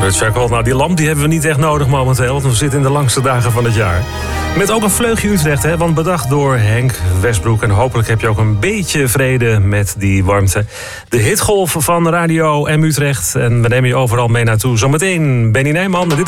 Red Circle, nou die lamp die hebben we niet echt nodig momenteel, want we zitten in de langste dagen van het jaar. Met ook een vleugje Utrecht, hè, want bedacht door Henk Westbroek. En hopelijk heb je ook een beetje vrede met die warmte. De hitgolf van Radio M Utrecht. En we nemen je overal mee naartoe. Zometeen Benny Nijman.